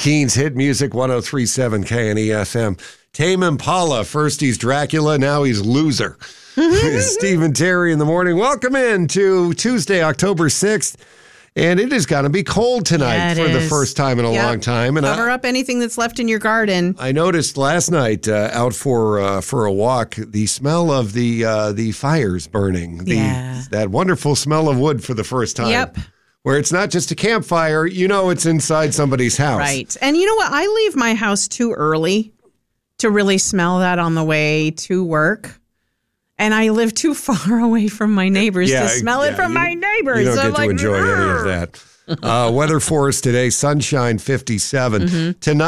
Keens Hit Music 103.7 KNEFM. Tame Impala. First he's Dracula, now he's Loser. Steve and Terry in the morning. Welcome in to Tuesday, October 6th. And it is going to be cold tonight for the first time in a long time. And cover up anything that's left in your garden. I noticed last night out for a walk, the smell of the fires burning. That wonderful smell of wood for the first time. Yep. Where it's not just a campfire, it's inside somebody's house. Right. And you know what? I leave my house too early to really smell that on the way to work. And I live too far away from my neighbors to smell it from my neighbors. You don't get to enjoy any of that. Weather for us today, sunshine 57. Tonight.